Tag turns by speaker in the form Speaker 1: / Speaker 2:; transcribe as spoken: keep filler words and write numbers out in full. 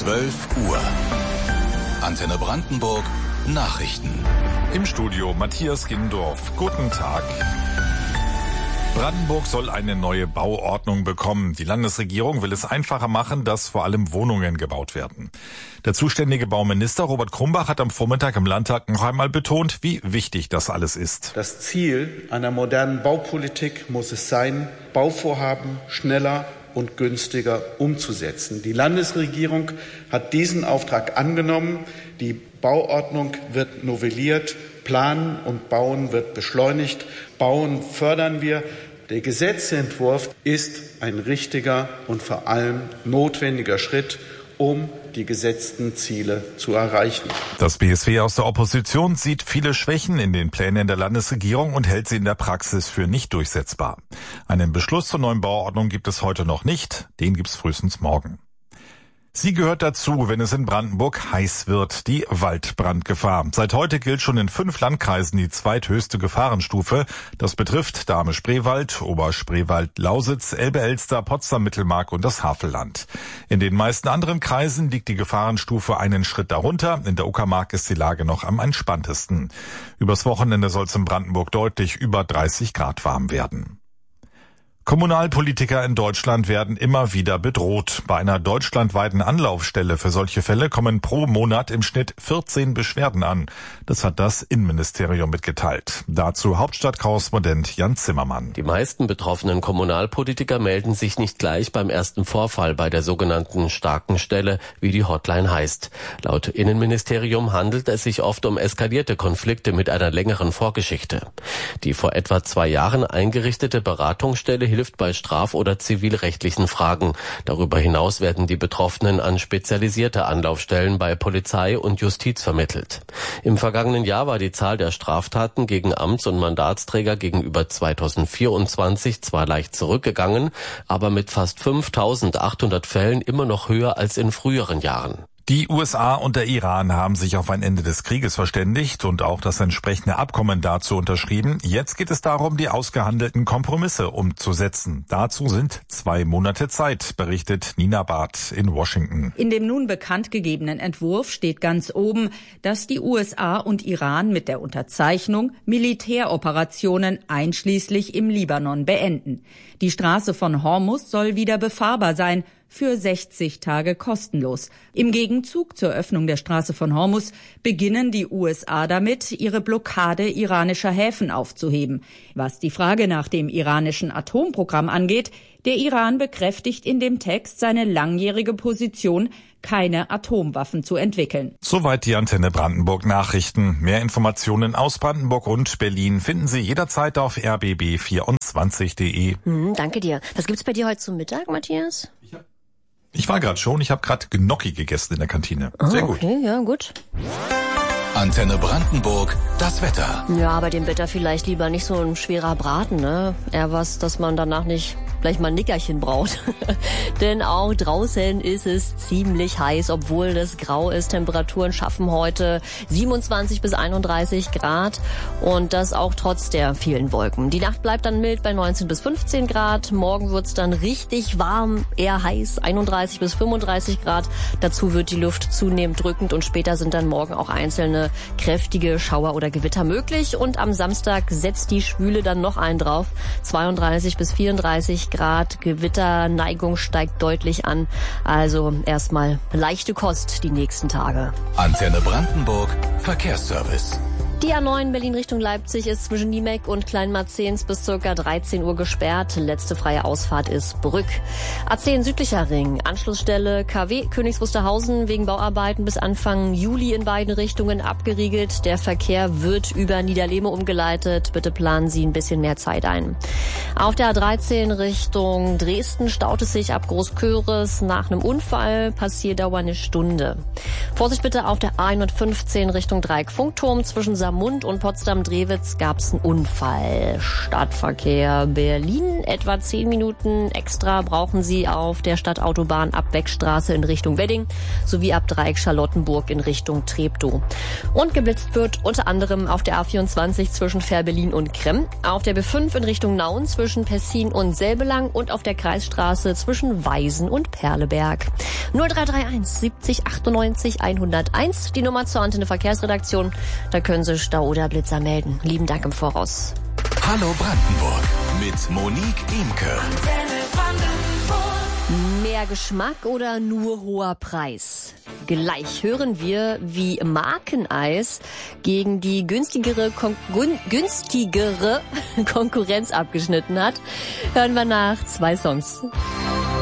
Speaker 1: zwölf Uhr. Antenne Brandenburg Nachrichten.
Speaker 2: Im Studio Matthias Gindorf. Guten Tag. Brandenburg soll eine neue Bauordnung bekommen. Die Landesregierung will es einfacher machen, dass vor allem Wohnungen gebaut werden. Der zuständige Bauminister Robert Krumbach hat am Vormittag im Landtag noch einmal betont, wie wichtig das alles ist.
Speaker 3: Das Ziel einer modernen Baupolitik muss es sein, Bauvorhaben schneller und günstiger umzusetzen. Die Landesregierung hat diesen Auftrag angenommen. Die Bauordnung wird novelliert. Planen und Bauen wird beschleunigt. Bauen fördern wir. Der Gesetzentwurf ist ein richtiger und vor allem notwendiger Schritt, um die gesetzten Ziele zu erreichen.
Speaker 2: Das B S W aus der Opposition sieht viele Schwächen in den Plänen der Landesregierung und hält sie in der Praxis für nicht durchsetzbar. Einen Beschluss zur neuen Bauordnung gibt es heute noch nicht. Den gibt es frühestens morgen. Sie gehört dazu, wenn es in Brandenburg heiß wird, die Waldbrandgefahr. Seit heute gilt schon in fünf Landkreisen die zweithöchste Gefahrenstufe. Das betrifft Dahme-Spreewald, Oberspreewald, Lausitz, Elbe-Elster, Potsdam-Mittelmark und das Havelland. In den meisten anderen Kreisen liegt die Gefahrenstufe einen Schritt darunter. In der Uckermark ist die Lage noch am entspanntesten. Übers Wochenende soll es in Brandenburg deutlich über dreißig Grad warm werden. Kommunalpolitiker in Deutschland werden immer wieder bedroht. Bei einer deutschlandweiten Anlaufstelle für solche Fälle kommen pro Monat im Schnitt vierzehn Beschwerden an. Das hat das Innenministerium mitgeteilt. Dazu Hauptstadtkorrespondent Jan Zimmermann.
Speaker 4: Die meisten betroffenen Kommunalpolitiker melden sich nicht gleich beim ersten Vorfall bei der sogenannten starken Stelle, wie die Hotline heißt. Laut Innenministerium handelt es sich oft um eskalierte Konflikte mit einer längeren Vorgeschichte. Die vor etwa zwei Jahren eingerichtete Beratungsstelle hilft bei straf- oder zivilrechtlichen Fragen. Darüber hinaus werden die Betroffenen an spezialisierte Anlaufstellen bei Polizei und Justiz vermittelt. Im vergangenen Jahr war die Zahl der Straftaten gegen Amts- und Mandatsträger gegenüber zweitausendvierundzwanzig zwar leicht zurückgegangen, aber mit fast fünftausendachthundert Fällen immer noch höher als in früheren Jahren.
Speaker 2: Die U S A und der Iran haben sich auf ein Ende des Krieges verständigt und auch das entsprechende Abkommen dazu unterschrieben. Jetzt geht es darum, die ausgehandelten Kompromisse umzusetzen. Dazu sind zwei Monate Zeit, berichtet Nina Barth in Washington.
Speaker 5: In dem nun bekannt gegebenen Entwurf steht ganz oben, dass die U S A und Iran mit der Unterzeichnung Militäroperationen einschließlich im Libanon beenden. Die Straße von Hormuz soll wieder befahrbar sein, für sechzig Tage kostenlos. Im Gegenzug zur Öffnung der Straße von Hormuz beginnen die U S A damit, ihre Blockade iranischer Häfen aufzuheben. Was die Frage nach dem iranischen Atomprogramm angeht, der Iran bekräftigt in dem Text seine langjährige Position, keine Atomwaffen zu entwickeln.
Speaker 2: Soweit die Antenne Brandenburg Nachrichten. Mehr Informationen aus Brandenburg und Berlin finden Sie jederzeit auf r b b vierundzwanzig punkt de.
Speaker 6: Hm, danke dir. Was gibt's bei dir heute zum Mittag, Matthias?
Speaker 2: Ich war gerade schon, ich habe gerade Gnocchi gegessen in der Kantine. Sehr
Speaker 6: oh,
Speaker 2: gut.
Speaker 6: Okay, ja, gut.
Speaker 1: Antenne Brandenburg, das Wetter.
Speaker 6: Ja, bei dem Wetter vielleicht lieber nicht so ein schwerer Braten, ne? Eher was, dass man danach nicht gleich mal ein Nickerchen braucht. Denn auch draußen ist es ziemlich heiß, obwohl es grau ist. Temperaturen schaffen heute siebenundzwanzig bis einunddreißig Grad und das auch trotz der vielen Wolken. Die Nacht bleibt dann mild bei neunzehn bis fünfzehn Grad. Morgen wird's dann richtig warm, eher heiß, einunddreißig bis fünfunddreißig Grad. Dazu wird die Luft zunehmend drückend und später sind dann morgen auch einzelne kräftige Schauer oder Gewitter möglich. Und am Samstag setzt die Schwüle dann noch einen drauf. zweiunddreißig bis vierunddreißig Grad, Gewitterneigung steigt deutlich an. Also erstmal leichte Kost die nächsten Tage.
Speaker 1: Antenne Brandenburg, Verkehrsservice.
Speaker 6: Die A neun Berlin Richtung Leipzig ist zwischen Niemek und Kleinmarzens bis ca. dreizehn Uhr gesperrt. Letzte freie Ausfahrt ist Brück. A zehn Südlicher Ring, Anschlussstelle K W Königs Wusterhausen wegen Bauarbeiten bis Anfang Juli in beiden Richtungen abgeriegelt. Der Verkehr wird über Niederlehme umgeleitet. Bitte planen Sie ein bisschen mehr Zeit ein. Auf der A dreizehn Richtung Dresden staut es sich ab Großköris. Nach einem Unfall Passierdauer eine Stunde. Vorsicht bitte auf der A hundertfünfzehn Richtung Dreieck-Funkturm zwischen Mund und Potsdam-Drewitz gab es einen Unfall. Stadtverkehr Berlin, etwa zehn Minuten extra brauchen Sie auf der Stadtautobahn ab Beckstraße in Richtung Wedding sowie ab Dreieck Charlottenburg in Richtung Treptow. Und geblitzt wird unter anderem auf der A vierundzwanzig zwischen Fährberlin und Kremm, auf der B fünf in Richtung Nauen zwischen Pessin und Selbelang und auf der Kreisstraße zwischen Weisen und Perleberg. null drei drei eins siebzig achtundneunzig hunderteins, die Nummer zur Antenne Verkehrsredaktion. Da können Sie Stau oder Blitzer melden. Lieben Dank im Voraus.
Speaker 1: Hallo Brandenburg mit Monique Imke.
Speaker 6: Mehr Geschmack oder nur hoher Preis? Gleich hören wir, wie Markeneis gegen die günstigere, Kon- günstigere Konkurrenz abgeschnitten hat. Hören wir nach zwei Songs.